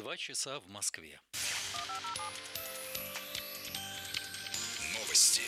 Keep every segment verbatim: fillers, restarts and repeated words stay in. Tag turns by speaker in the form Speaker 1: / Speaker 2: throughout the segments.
Speaker 1: два часа в Москве.
Speaker 2: Новости.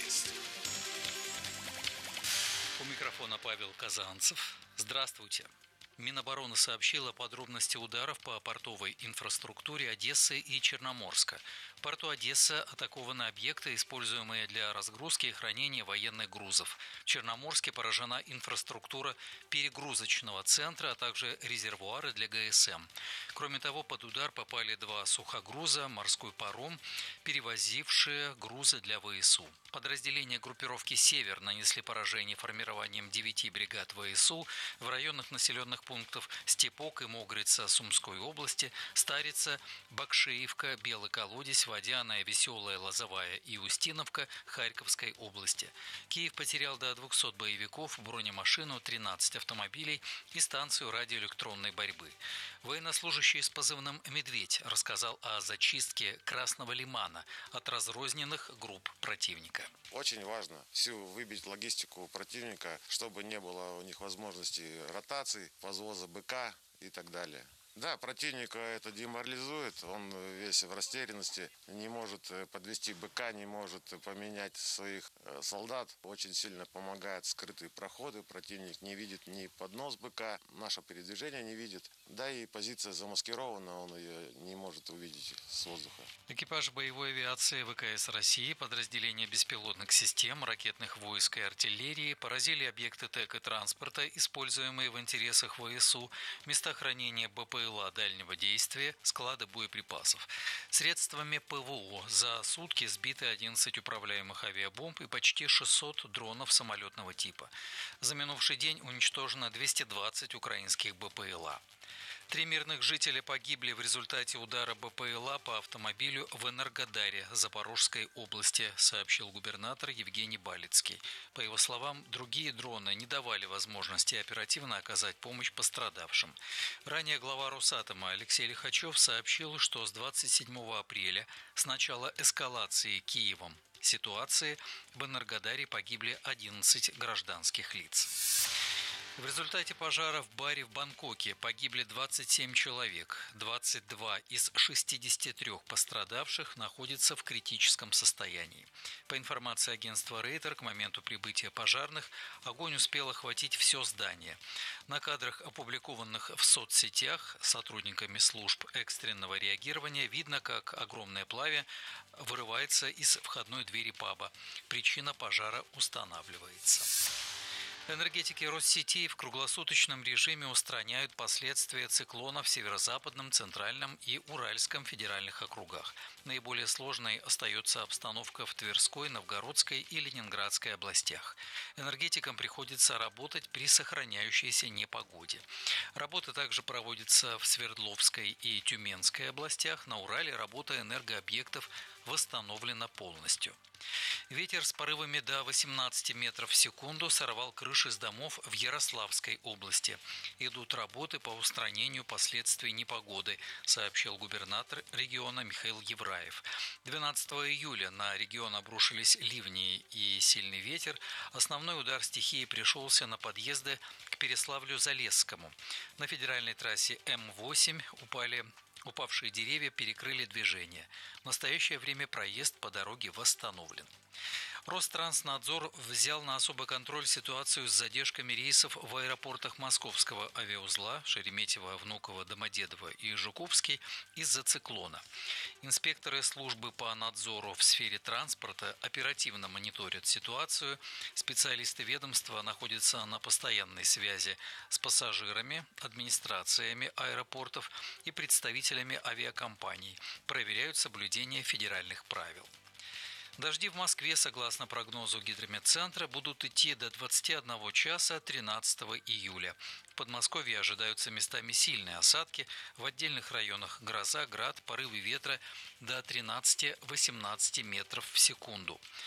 Speaker 1: У микрофона Павел Казанцев. Здравствуйте. Минобороны сообщила подробности ударов по портовой инфраструктуре Одессы и Черноморска. В порту Одессы атакованы объекты, используемые для разгрузки и хранения военных грузов. В Черноморске поражена инфраструктура перегрузочного центра, а также резервуары для ГСМ. Кроме того, под удар попали два сухогруза, морской паром, перевозившие грузы для ВСУ. Подразделения группировки «Север» нанесли поражение формированием девяти бригад ВСУ в районах населенных пунктов Степок и Могрица Сумской области, Старица, Бакшеевка, Белый Колодец, Водяная, Веселая, Лозовая и Устиновка Харьковской области. Киев потерял до двухсот боевиков, бронемашину, тринадцать автомобилей и станцию радиоэлектронной борьбы. Военнослужащий с позывным «Медведь» рассказал о зачистке Красного Лимана от разрозненных групп противника.
Speaker 3: Очень важно всю выбить логистику противника, чтобы не было у них возможности ротаций, возвоза БК и так далее. Да, противника это деморализует, он весь в растерянности, не может подвести БК, не может поменять своих солдат. Очень сильно помогают скрытые проходы, противник не видит ни поднос БК, наше передвижение не видит. Да и позиция замаскирована, он ее не может увидеть с воздуха.
Speaker 1: Экипаж боевой авиации ВКС России, подразделения беспилотных систем, ракетных войск и артиллерии поразили объекты ТЭК и транспорта, используемые в интересах ВСУ, места хранения БПЛА дальнего действия, склады боеприпасов. Средствами ПВО за сутки сбиты одиннадцать управляемых авиабомб и почти шестьсот дронов самолетного типа. За минувший день уничтожено двести двадцать украинских БПЛА. Три мирных жителя погибли в результате удара БПЛА по автомобилю в Энергодаре Запорожской области, сообщил губернатор Евгений Балицкий. По его словам, другие дроны не давали возможности оперативно оказать помощь пострадавшим. Ранее глава Росатома Алексей Лихачев сообщил, что с двадцать седьмого апреля, с начала эскалации Киевом ситуации, в Энергодаре погибли одиннадцать гражданских лиц. В результате пожара в баре в Бангкоке погибли двадцать семь человек. двадцать два из шестидесяти трёх пострадавших находятся в критическом состоянии. По информации агентства Рейтер, к моменту прибытия пожарных огонь успел охватить все здание. На кадрах, опубликованных в соцсетях сотрудниками служб экстренного реагирования, видно, как огромное пламя вырывается из входной двери паба. Причина пожара устанавливается. Энергетики Россетей в круглосуточном режиме устраняют последствия циклона в северо-западном, центральном и Уральском федеральных округах. Наиболее сложной остается обстановка в Тверской, Новгородской и Ленинградской областях. Энергетикам приходится работать при сохраняющейся непогоде. Работы также проводятся в Свердловской и Тюменской областях. На Урале работа энергообъектов восстановлена полностью. Ветер с порывами до восемнадцати метров в секунду сорвал крыши с домов в Ярославской области. Идут работы по устранению последствий непогоды, сообщил губернатор региона Михаил Евраев. двенадцатого июля на регион обрушились ливни и сильный ветер. Основной удар стихии пришелся на подъезды к Переславлю-Залесскому. На федеральной трассе М восемь упали Упавшие деревья перекрыли движение. В настоящее время проезд по дороге восстановлен. Ространснадзор взял на особый контроль ситуацию с задержками рейсов в аэропортах Московского авиаузла Шереметьево, Внуково, Домодедово и Жуковский из-за циклона. Инспекторы службы по надзору в сфере транспорта оперативно мониторят ситуацию. Специалисты ведомства находятся на постоянной связи с пассажирами, администрациями аэропортов и представителями авиакомпаний. Проверяют соблюдение федеральных правил. Дожди в Москве, согласно прогнозу Гидрометцентра, будут идти до двадцати одного часа тринадцатого июля. В Подмосковье ожидаются местами сильные осадки, в отдельных районах гроза, град, порывы ветра до тринадцати-восемнадцати метров в секунду.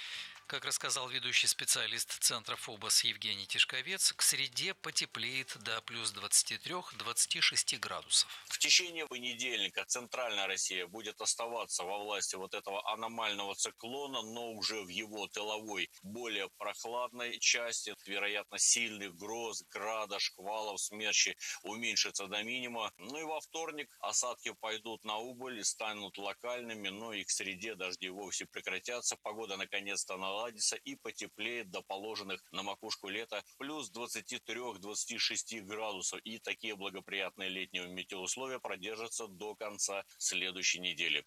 Speaker 1: Как рассказал ведущий специалист Центра ФОБОС Евгений Тишковец, к среде потеплеет до плюс двадцати трёх — двадцати шести градусов.
Speaker 2: В течение понедельника центральная Россия будет оставаться во власти вот этого аномального циклона, но уже в его тыловой, более прохладной части. Вероятно, сильных гроз, града, шквалов, смерчи уменьшится до минимума. Ну и во вторник осадки пойдут на убыль и станут локальными, но и к среде дожди вовсе прекратятся. Погода наконец-то наладится и потеплеет до положенных на макушку лета плюс двадцати трёх — двадцати шести градусов. И такие благоприятные летние метеоусловия продержатся до конца следующей недели.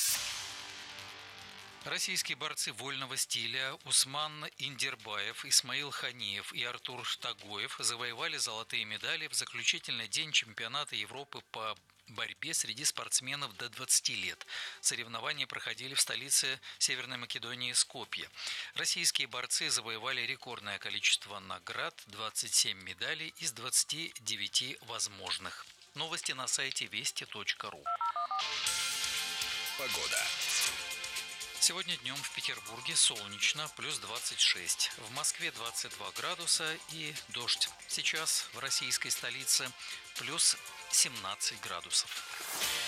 Speaker 1: Российские борцы вольного стиля Усман Индербаев, Исмаил Ханиев и Артур Тагоев завоевали золотые медали в заключительный день чемпионата Европы по борьбе среди спортсменов до двадцати лет. Соревнования проходили в столице Северной Македонии Скопье. Российские борцы завоевали рекордное количество наград – двадцать семь медалей из двадцати девяти возможных. Новости на сайте вести точка ру.
Speaker 4: Погода.
Speaker 1: Сегодня днем в Петербурге солнечно, плюс двадцать шесть. В Москве двадцать два градуса и дождь. Сейчас в российской столице плюс семнадцать градусов.